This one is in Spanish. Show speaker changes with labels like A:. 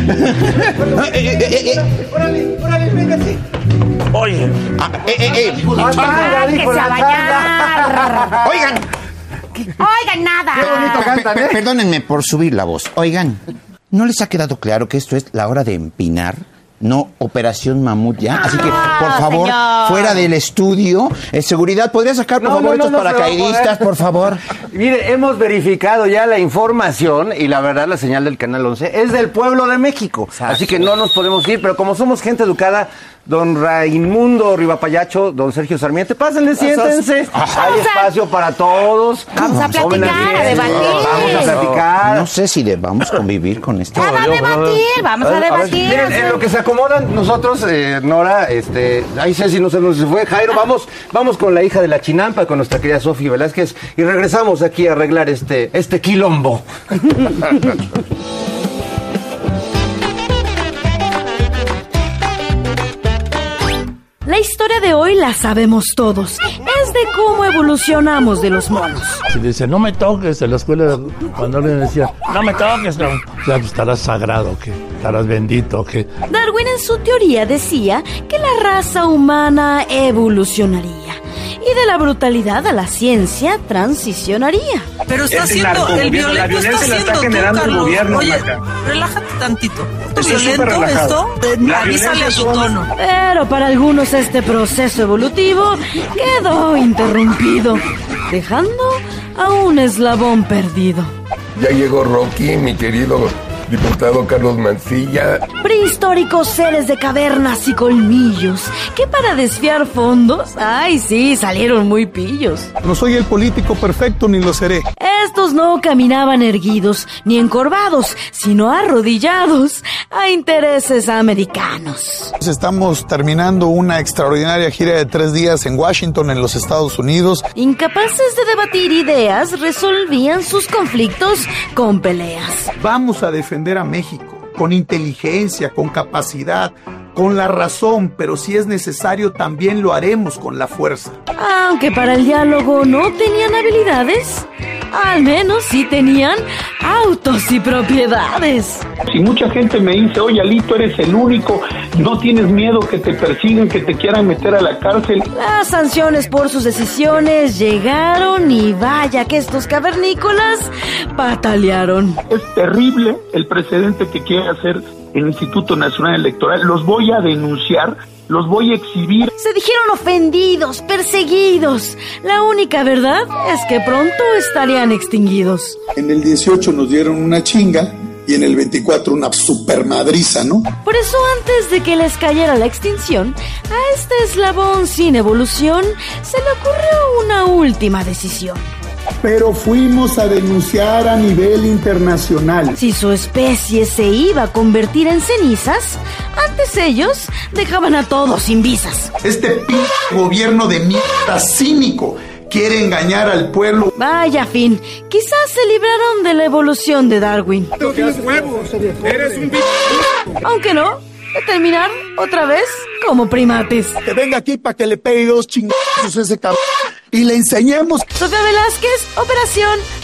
A: ¡Órale, véngase!
B: Oye.
C: Oigan.
D: Oigan, nada.
A: Qué bonito cantan, ¿eh?
C: Perdónenme por subir la voz. Oigan, ¿no les ha quedado claro que esto es la hora de empinar? No Operación Mamut ya. Así que, por favor,
D: señor,
C: fuera del estudio. Seguridad, ¿podría sacar, por favor, estos paracaidistas, por favor?
A: Mire, hemos verificado ya la información y la verdad la señal del Canal 11 es del pueblo de México. Exacto. Así que no nos podemos ir, pero como somos gente educada, don Raimundo Rivapayacho, don Sergio Sarmiento, pásenle, siéntense. Hay espacio para todos.
D: Vamos a platicar, a debatir.
A: Vamos a platicar.
C: No sé si debamos convivir con esto.
D: Vamos a debatir.
A: Miren, en lo que se acomodan nosotros, Nora, ahí Ceci no sé dónde se fue, Jairo, vamos con la hija de la Chinampa, con nuestra querida Sofía Velázquez, y regresamos aquí a arreglar este quilombo.
E: La historia de hoy la sabemos todos. Es de cómo evolucionamos de los monos.
B: Si dice, no me toques, en la escuela, cuando alguien decía, no me toques, no, ya estarás sagrado, que estarás bendito, que...
E: Darwin en su teoría decía que la raza humana evolucionaría y de la brutalidad a la ciencia transicionaría.
F: Pero está haciendo, el violento está haciendo tú, Carlos. Oye, relájate tantito. ¿Violento esto? Avísale a tu tono.
E: Pero para algunos este proceso evolutivo quedó interrumpido, dejando a un eslabón perdido.
G: Ya llegó Rocky, mi querido diputado Carlos Mancilla.
E: Prehistóricos seres de cavernas y colmillos que para desfiar fondos, ay sí, salieron muy pillos.
H: No soy el político perfecto ni lo seré.
E: Estos no caminaban erguidos ni encorvados, sino arrodillados a intereses americanos.
H: Estamos terminando una extraordinaria gira de 3 días en Washington, en los Estados Unidos.
E: Incapaces de debatir ideas, resolvían sus conflictos con peleas.
H: Vamos a defender a México con inteligencia, con capacidad, con la razón, pero si es necesario también lo haremos con la fuerza.
E: Aunque para el diálogo no tenían habilidades, al menos sí tenían autos y propiedades.
I: Si mucha gente me dice, oye, Alito, eres el único, no tienes miedo que te persigan, que te quieran meter a la cárcel.
E: Las sanciones por sus decisiones llegaron y vaya que estos cavernícolas patalearon.
I: Es terrible el precedente que quiere hacer el Instituto Nacional Electoral. Los voy a denunciar, los voy a exhibir.
E: Se dijeron ofendidos, perseguidos. La única verdad es que pronto estarían extinguidos.
J: En el 18 nos dieron una chinga y en el 24 una supermadriza, ¿no?
E: Por eso antes de que les cayera la extinción, a este eslabón sin evolución se le ocurrió una última decisión.
J: Pero fuimos a denunciar a nivel internacional.
E: Si su especie se iba a convertir en cenizas, antes ellos dejaban a todos sin visas.
J: Este gobierno de mierda cínico quiere engañar al pueblo.
E: Vaya fin, quizás se libraron de la evolución de Darwin.
G: Eres un
E: Aunque no, de terminar otra vez como primates.
J: Que venga aquí para que le pegue 2 chingazos a ese cabrón y le enseñemos.
E: Sofía Velázquez, Operación